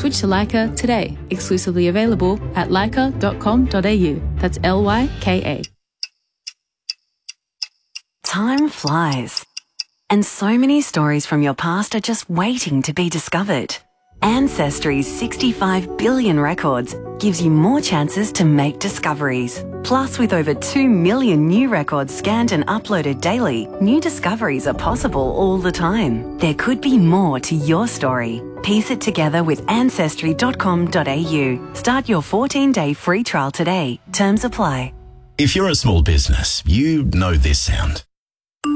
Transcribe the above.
Switch to Leica today. Exclusively available at leica.com.au. That's LYKA. Time flies. And so many stories from your past are just waiting to be discovered. Ancestry's 65 billion records gives you more chances to make discoveries. Plus, with over 2 million new records scanned and uploaded daily, new discoveries are possible all the time. There could be more to your story. Piece it together with ancestry.com.au. Start your 14-day free trial today. Terms apply. If you're a small business, you know this sound.